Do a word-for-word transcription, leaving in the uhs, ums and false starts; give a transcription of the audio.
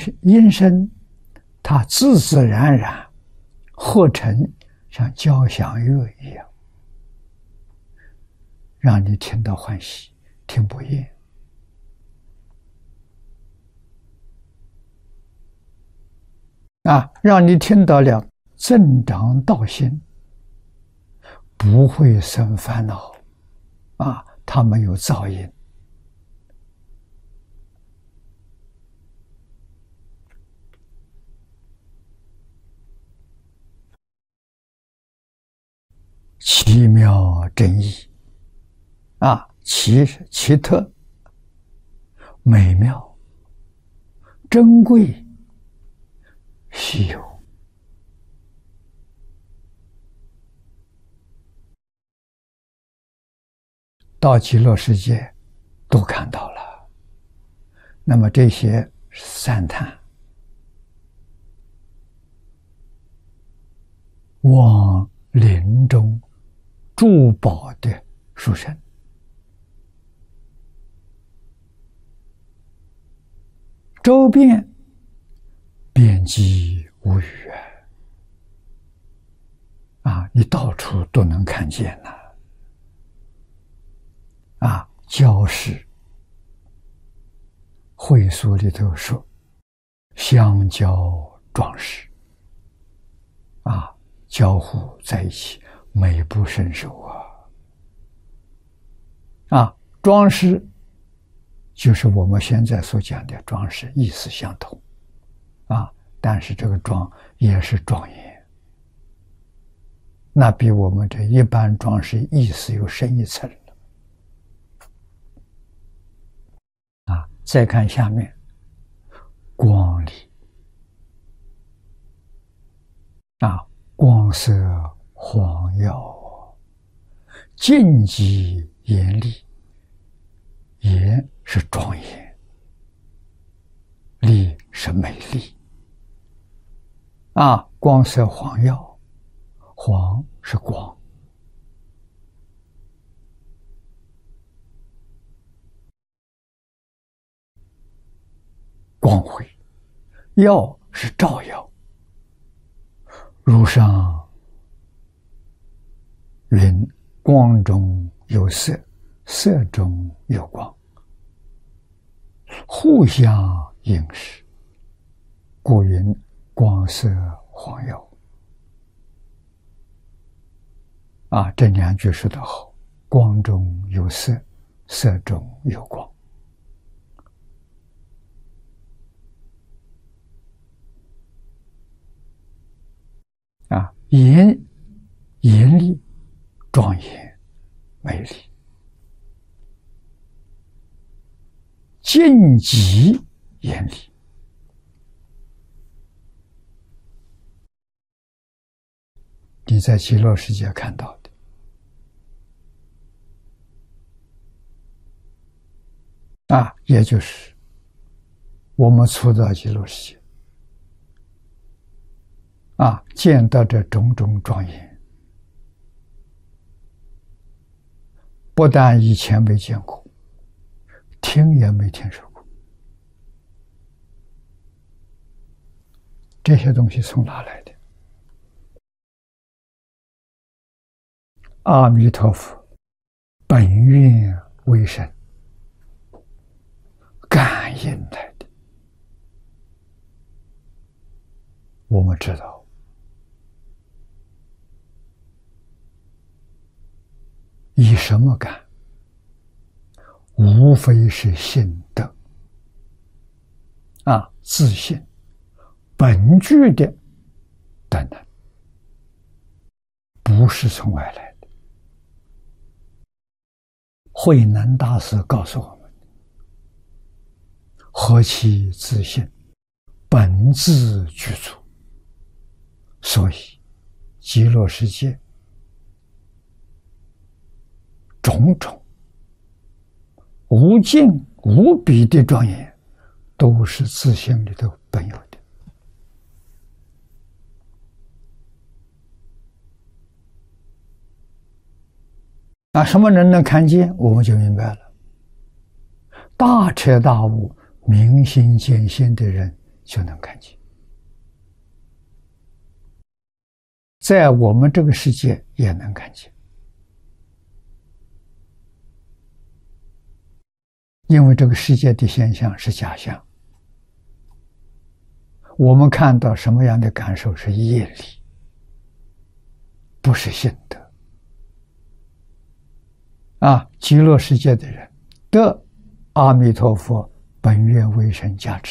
音声，它自自然然合成，像交响乐一样，让你听到欢喜，听不厌。啊，让你听到了增长道心，不会生烦恼。啊，它没有噪音。奇妙真义，啊，奇奇特、美妙、珍贵、稀有。到极乐世界都看到了，那么这些赞叹往林中珠宝的殊胜，周遍遍及无语啊！你到处都能看见呐。啊，交饰会所里头说，相交装饰，啊，交互在一起，美不胜收啊！啊，装饰就是我们现在所讲的装饰，意思相同，啊，但是这个装也是庄严，那比我们这一般装饰意思又深一层。啊，再看下面，光里啊，光色晃耀，净极严厉，严是庄严，丽是美丽。啊，光色晃耀，晃是光。光辉，耀是照耀，如上云：光中有色，色中有光，互相映饰，故云光色晃耀。啊，这两句说得好，光中有色，色中有光。啊，严严厉、庄严、美丽；净极严厉。你在极乐世界看到的，啊，也就是我们初到极乐世界。啊，见到这种种庄严，不但以前没见过，听也没听说过。这些东西从哪来的？阿弥陀佛本愿为神，感应来的。我们知道，以什么感？无非是信德啊，自信本具的德能，不是从外来的。慧能大师告诉我们：何其自信，本自具足。所以，极乐世界种种无尽无比的庄严，都是自性里头本有的。那什么人能看见，我们就明白了。大彻大悟、明心见性的人， 就能看见。在我们这个世界也能看见，因为这个世界的现象是假象，我们看到什么样的感受是业力，不是心得。啊，极乐世界的人得阿弥陀佛本愿威神加持。